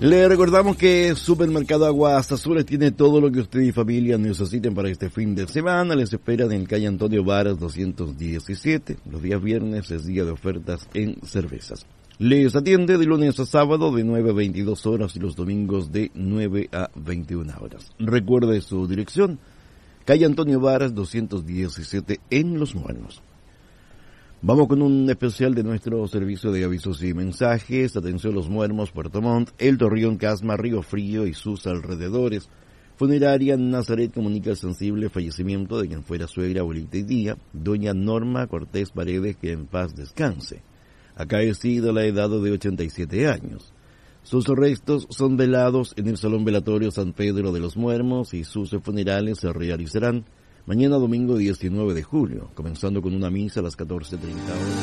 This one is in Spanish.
Le recordamos que Supermercado Aguas Azules tiene todo lo que usted y familia necesiten para este fin de semana. Les esperan en calle Antonio Varas 217. Los días viernes es día de ofertas en cervezas. Les atiende de lunes a sábado de 9 a 22 horas y los domingos de 9 a 21 horas. Recuerde su dirección, calle Antonio Varas 217 en Los Muernos. Vamos con un especial de nuestro servicio de avisos y mensajes. Atención Los Muermos, Puerto Montt, El Torreón, Casma, Río Frío y sus alrededores. Funeraria Nazaret comunica el sensible fallecimiento de quien fuera suegra, abuelita y tía, doña Norma Cortés Paredes, que en paz descanse. Acaecida a la edad de 87 años. Sus restos son velados en el Salón Velatorio San Pedro de los Muermos y sus funerales se realizarán mañana domingo 19 de julio, comenzando con una misa a las 14:30 horas.